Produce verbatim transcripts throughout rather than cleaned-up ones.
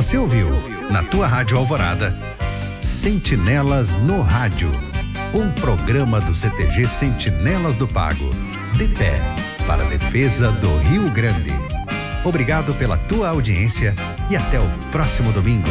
Você ouviu, na tua Rádio Alvorada, Sentinelas no Rádio. Um programa do C T G Sentinelas do Pago. De pé, para a defesa do Rio Grande. Obrigado pela tua audiência e até o próximo domingo.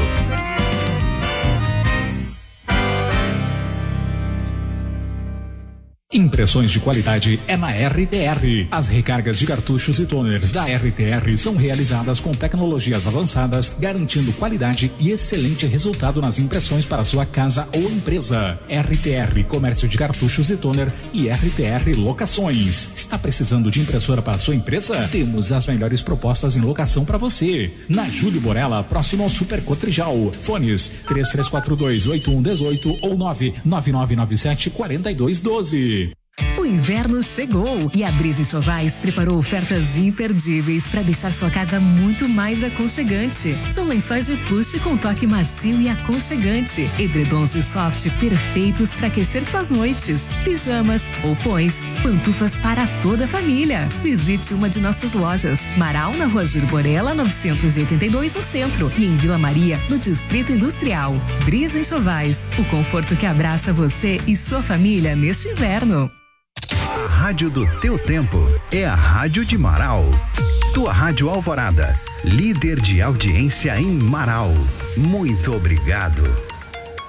Impressões de qualidade é na R T R. As recargas de cartuchos e toners da R T R são realizadas com tecnologias avançadas, garantindo qualidade e excelente resultado nas impressões para sua casa ou empresa. R T R Comércio de Cartuchos e Toner e R T R Locações. Está precisando de impressora para sua empresa? Temos as melhores propostas em locação para você. Na Júlio Borella, próximo ao Super Cotrijal. Fones três três quatro dois, oito um um oito ou nove nove nove nove sete quatro dois um dois. O inverno chegou e a Brisa Enxovais preparou ofertas imperdíveis para deixar sua casa muito mais aconchegante. São lençóis de plush com toque macio e aconchegante, edredons de soft perfeitos para aquecer suas noites, pijamas, roupões, pantufas para toda a família. Visite uma de nossas lojas, Marau na Rua Júlio Borella novecentos e oitenta e dois no centro e em Vila Maria no Distrito Industrial. Brisa Enxovais, o conforto que abraça você e sua família neste inverno. A rádio do teu tempo é a Rádio de Marau. Tua Rádio Alvorada, líder de audiência em Marau. Muito obrigado.